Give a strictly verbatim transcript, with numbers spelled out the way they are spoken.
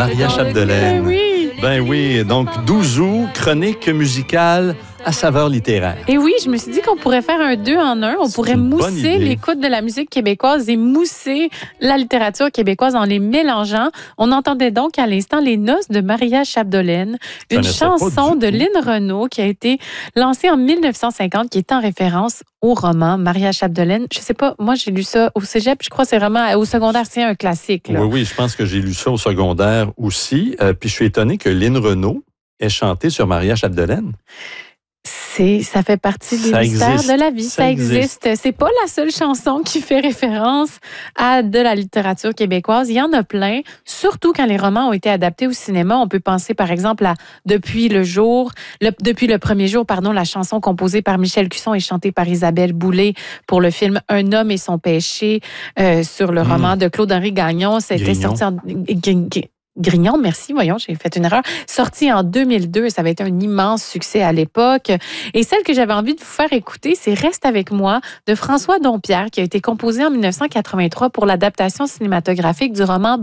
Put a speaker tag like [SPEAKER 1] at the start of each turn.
[SPEAKER 1] Maria Chapdelaine.
[SPEAKER 2] Ben oui.
[SPEAKER 1] Ben oui, donc douze août, chronique musicale à saveur littéraire.
[SPEAKER 2] Et oui, je me suis dit qu'on pourrait faire un deux en un. On
[SPEAKER 1] C'est
[SPEAKER 2] pourrait
[SPEAKER 1] une bonne
[SPEAKER 2] mousser
[SPEAKER 1] idée.
[SPEAKER 2] l'écoute de la musique québécoise et mousser la littérature québécoise en les mélangeant. On entendait donc à l'instant Les Noces de Maria Chapdelaine,
[SPEAKER 1] Je
[SPEAKER 2] une
[SPEAKER 1] connaissais pas
[SPEAKER 2] chanson
[SPEAKER 1] du
[SPEAKER 2] de
[SPEAKER 1] tout.
[SPEAKER 2] Lynn Renaud qui a été lancée en mille neuf cent cinquante, qui est en référence au roman Maria Chapdelaine. Je sais pas, moi j'ai lu ça au cégep, je crois que c'est vraiment au secondaire, c'est un classique. Là.
[SPEAKER 1] Oui, oui, je pense que j'ai lu ça au secondaire aussi. Euh, puis je suis étonné que Lynn Renaud ait chanté sur Maria Chapdelaine.
[SPEAKER 2] C'est, ça fait partie des
[SPEAKER 1] Ça
[SPEAKER 2] mystères
[SPEAKER 1] existe.
[SPEAKER 2] de la vie. Ça,
[SPEAKER 1] Ça
[SPEAKER 2] existe.
[SPEAKER 1] existe.
[SPEAKER 2] C'est pas la seule chanson qui fait référence à de la littérature québécoise. Il y en a plein, surtout quand les romans ont été adaptés au cinéma. On peut penser, par exemple, à Depuis le jour, le, Depuis le premier jour, pardon, la chanson composée par Michel Cusson et chantée par Isabelle Boulay pour le film Un homme et son péché, euh, sur le
[SPEAKER 1] Mmh.
[SPEAKER 2] roman de Claude-Henri Gagnon. Ça a été
[SPEAKER 1] Grignon.
[SPEAKER 2] sorti en... Grignon, merci, voyons, j'ai fait une erreur. Sorti en deux mille deux, ça avait été un immense succès à l'époque. Et celle que j'avais envie de vous faire écouter, c'est Reste avec moi de François Dompierre, qui a été composée en mille neuf cent quatre-vingt-trois pour l'adaptation cinématographique du roman